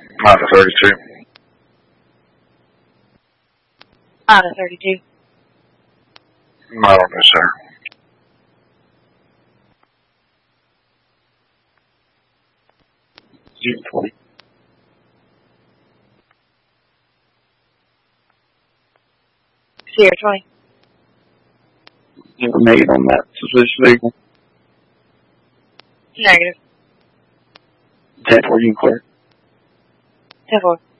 Honda 32. Honda 32. I don't know, sir. June 20. Sierra 20. Never made on that suspicious vehicle. Negative. 10-4, you can clear. 10-4.